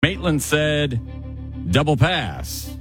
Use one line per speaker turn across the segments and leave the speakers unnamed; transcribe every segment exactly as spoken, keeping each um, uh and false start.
Maitland said double pass.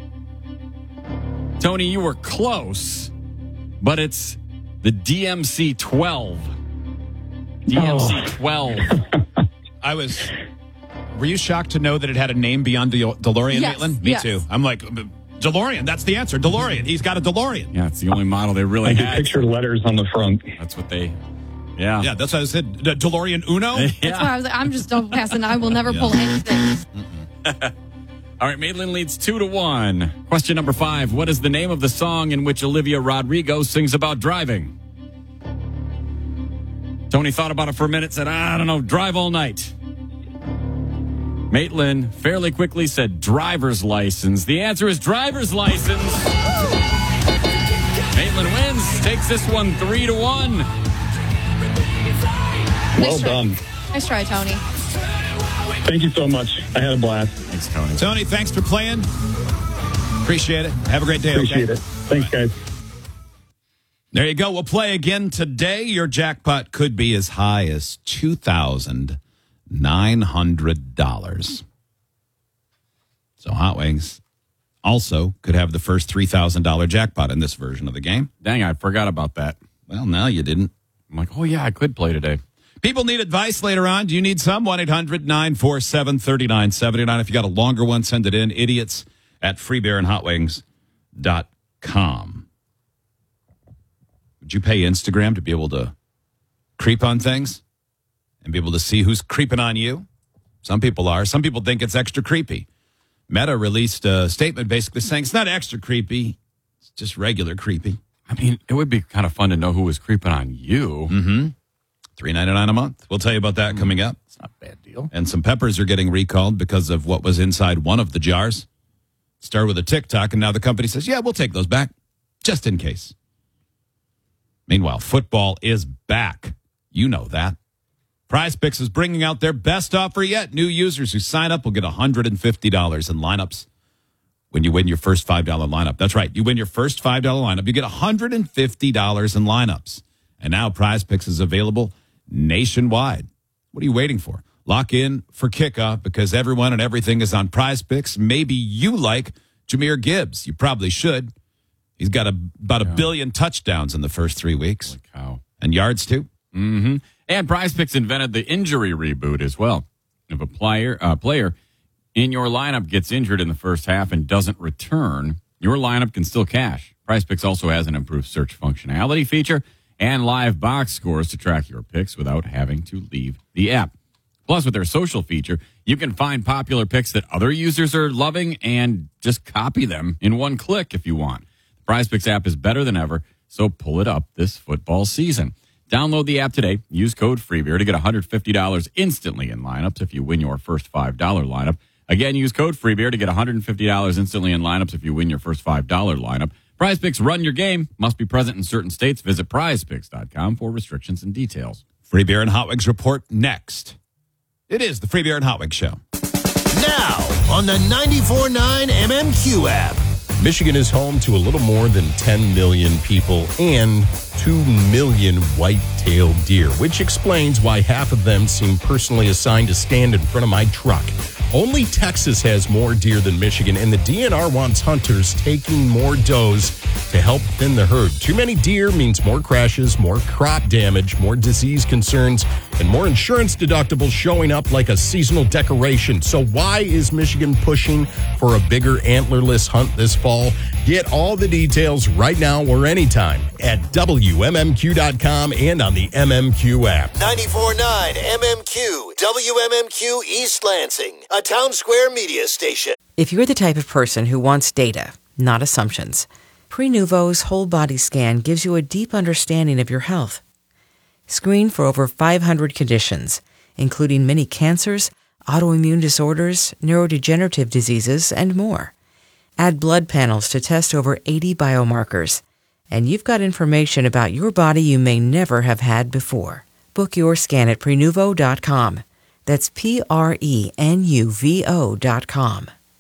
Tony, you were close, but it's the D M C twelve. D M C twelve.
I was... Were you shocked to know that it had a name beyond the DeLorean,
Yes,
Maitland? Me
yes.
too. I'm like, DeLorean, that's the answer. DeLorean. He's got a DeLorean.
Yeah, it's the only model they really
I can
had.
picture letters on the front.
That's what they... Yeah.
Yeah, that's what I said. The DeLorean Uno?
That's why I was like, I'm just double passing. I will never pull anything.
All right, Maitland leads two to one. Question number five. What is the name of the song in which Olivia Rodrigo sings about driving? Tony thought about it for a minute, said, I don't know, Drive All Night. Maitland fairly quickly said driver's license. The answer is driver's license. Maitland wins, takes this one three to one.
Well
Nice try.
done.
Nice try, Tony.
Thank you so much. I had a blast.
Thanks, Tony.
Tony, thanks for playing. Appreciate it. Have a great day.
Appreciate
okay?
it. Thanks, guys.
There you go. We'll play again today. Your jackpot could be as high as two thousand nine hundred dollars. So Hot Wings also could have the first three thousand dollars jackpot in this version of the game.
Dang, I forgot about that.
Well, now you didn't.
I'm like, oh, yeah, I could play today.
People need advice later on. Do you need some? one eight hundred nine four seven three nine seven nine. If you got a longer one, send it in. Idiots at free beer and hot wings dot com. Would you pay Instagram to be able to creep on things and be able to see who's creeping on you? Some people are. Some people think it's extra creepy. Meta released a statement basically saying it's not extra creepy. It's just regular creepy.
I mean, it would be kind of fun to know who was creeping on you.
Mm-hmm. three ninety-nine a month. We'll tell you about that coming up.
It's not a bad deal.
And some peppers are getting recalled because of what was inside one of the jars. Started with a TikTok, and now the company says, yeah, we'll take those back, just in case. Meanwhile, football is back. You know that. PrizePicks is bringing out their best offer yet. New users who sign up will get one hundred fifty dollars in lineups when you win your first five dollar lineup. That's right. You win your first five dollar lineup, you get one hundred fifty dollars in lineups. And now PrizePicks is available nationwide. What are you waiting for? Lock in for kickoff because everyone and everything is on PrizePicks. Maybe you like Jahmyr Gibbs. You probably should. He's got a, about a
Yeah.
billion touchdowns in the first three weeks.
Holy cow.
And yards, too.
Mm-hmm. And PrizePicks invented the injury reboot as well. If a player, uh, player in your lineup gets injured in the first half and doesn't return, your lineup can still cash. PrizePicks also has an improved search functionality feature and live box scores to track your picks without having to leave the app. Plus, with their social feature, you can find popular picks that other users are loving and just copy them in one click if you want. The PrizePicks app is better than ever, so pull it up this football season. Download the app today. Use code FREEBEER to get one hundred fifty dollars instantly in lineups if you win your first five dollar lineup. Again, use code FREEBEER to get one hundred fifty dollars instantly in lineups if you win your first five dollar lineup. PrizePicks, run your game. Must be present in certain states. Visit prize picks dot com for restrictions and details.
Free Beer and Hot Wings report next. It is the Free Beer and Hot Wings Show.
Now on the ninety-four point nine M M Q app.
Michigan is home to a little more than ten million people and two million white-tailed deer, which explains why half of them seem personally assigned to stand in front of my truck. Only Texas has more deer than Michigan, and the D N R wants hunters taking more does to help thin the herd. Too many deer means more crashes, more crop damage, more disease concerns, and more insurance deductibles showing up like a seasonal decoration. So why is Michigan pushing for a bigger antlerless hunt this fall? Get all the details right now or anytime at W M M Q dot com and on the M M Q app.
ninety-four point nine M M Q, W M M Q East Lansing, a Town Square media station.
If you're the type of person who wants data, not assumptions, Prenuvo's whole body scan gives you a deep understanding of your health. Screen for over five hundred conditions, including many cancers, autoimmune disorders, neurodegenerative diseases, and more. Add blood panels to test over eighty biomarkers, and you've got information about your body you may never have had before. Book your scan at Prenuvo dot com. That's P R E N U V O dot com.